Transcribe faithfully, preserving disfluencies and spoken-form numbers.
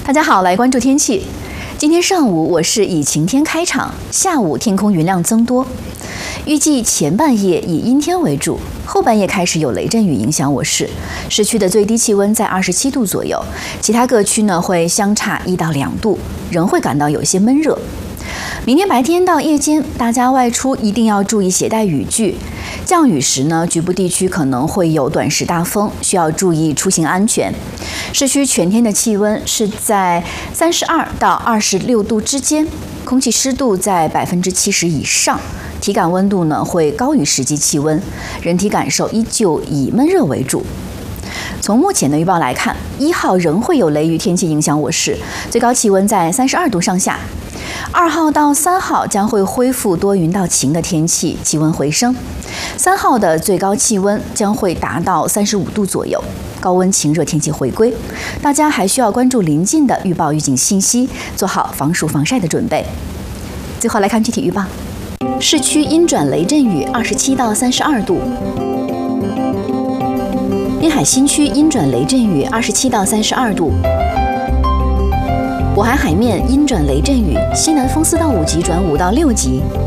大家好，来关注天气。今天上午我市以晴天开场，下午天空云量增多。预计前半夜以阴天为主，后半夜开始有雷阵雨影响我市。市区的最低气温在二十七度左右，其他各区呢会相差一到两度，仍会感到有些闷热。明天白天到夜间，大家外出一定要注意携带雨具。降雨时呢，局部地区可能会有短时大风，需要注意出行安全。市区全天的气温是在三十二到二十六度之间，空气湿度在百分之七十以上，体感温度呢会高于实际气温，人体感受依旧以闷热为主。从目前的预报来看，一号仍会有雷雨天气影响我市，最高气温在三十二度上下。二号到三号将会恢复多云到晴的天气，气温回升。三号的最高气温将会达到三十五度左右，高温晴热天气回归。大家还需要关注临近的预报预警信息，做好防暑防晒的准备。最后来看具体预报：市区阴转雷阵雨，二十七到三十二度；滨海新区阴转雷阵雨，二十七到三十二度。渤海海面阴转雷阵雨，西南风四到五级转五到六级。